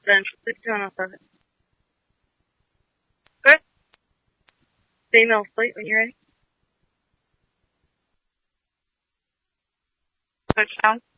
Central 6107. Good. Female fleet when you're ready. Touchdown.